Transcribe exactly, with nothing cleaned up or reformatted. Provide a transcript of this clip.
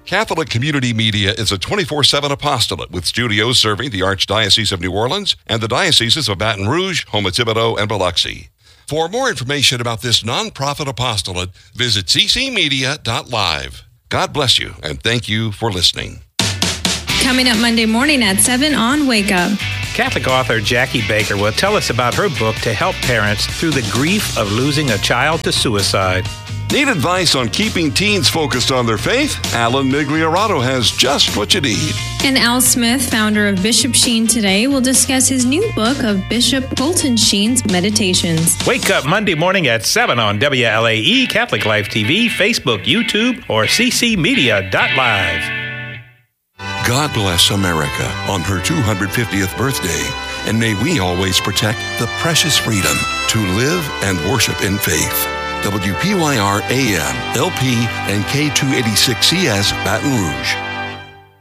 Catholic Community Media is a twenty-four seven apostolate with studios serving the Archdiocese of New Orleans and the dioceses of Baton Rouge, Houma-Thibodaux, and Biloxi. For more information about this nonprofit apostolate, visit c c media dot live. God bless you, and thank you for listening. Coming up Monday morning at seven on Wake Up. Catholic author Jackie Baker will tell us about her book to help parents through the grief of losing a child to suicide. Need advice on keeping teens focused on their faith? Alan Migliorato has just what you need. And Al Smith, founder of Bishop Sheen Today, will discuss his new book of Bishop Fulton Sheen's Meditations. Wake up Monday morning at seven on W L A E, Catholic Life T V, Facebook, YouTube, or c c media dot live. God bless America on her two hundred fiftieth birthday, and may we always protect the precious freedom to live and worship in faith. W P Y R A M, L P, and K two eighty-six C S, Baton Rouge.